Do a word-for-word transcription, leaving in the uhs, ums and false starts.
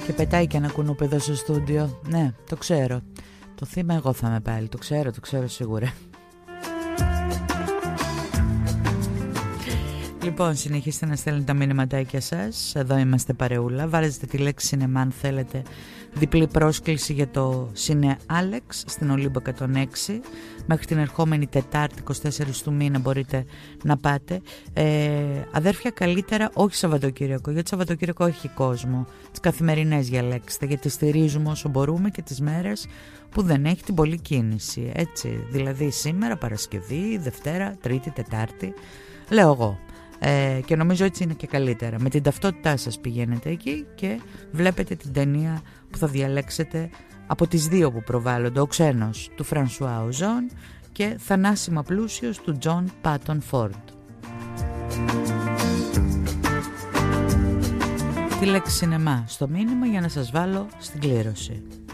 Και πετάει και ένα κουνούπεδο στο στούντιο. Ναι, το ξέρω. Το θύμα εγώ θα είμαι πάλι. Το ξέρω, το ξέρω σίγουρα. Λοιπόν, συνεχίστε να στέλνετε τα μηνυματάκια σας. Εδώ είμαστε παρεούλα. Βάζετε τη λέξη σινεμά αν θέλετε. Διπλή πρόσκληση για το Σινε Άλεξ στην Ολύμπο εκατόν έξι. Μέχρι την ερχόμενη Τετάρτη είκοσι τέσσερις του μήνα μπορείτε να πάτε. ε, Αδέρφια, καλύτερα όχι Σαββατοκύριακο, γιατί Σαββατοκύριακο έχει κόσμο. Τις καθημερινές διαλέξτε, γιατί στηρίζουμε όσο μπορούμε και τις μέρες που δεν έχει την πολλή κίνηση. Έτσι, δηλαδή σήμερα, Παρασκευή, Δευτέρα, Τρίτη, Τετάρτη. Λέω εγώ. Ε, και νομίζω έτσι είναι και καλύτερα. Με την ταυτότητά σας πηγαίνετε εκεί και βλέπετε την ταινία που θα διαλέξετε από τις δύο που προβάλλονται. Ο Ξένος του Φρανσουά Οζόν και Θανάσιμα Πλούσιος του Τζον Πάτον Φόρντ. Τη λέξη σινεμά στο μήνυμα για να σας βάλω στην κλήρωση.